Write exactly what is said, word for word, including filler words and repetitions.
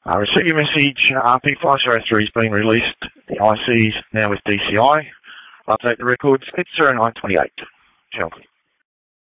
Uh, receive your message. Uh, P five zero three has been released. The I C's now with D C I. Update the records. It's zero nine two eight. Ciao.